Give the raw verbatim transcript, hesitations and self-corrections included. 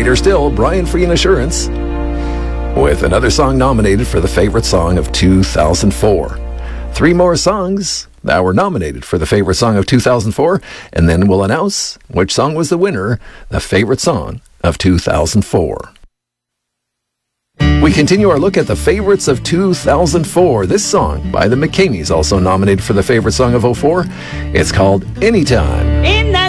Later still, Brian Free and Assurance with another song nominated for the favorite song of two thousand four. Three more songs that were nominated for the favorite song of two thousand four, and then we'll announce which song was the winner, the favorite song of two thousand four. We continue our look at the favorites of two thousand four. This song by the McCameys, also nominated for the favorite song of oh four. It's called Anytime.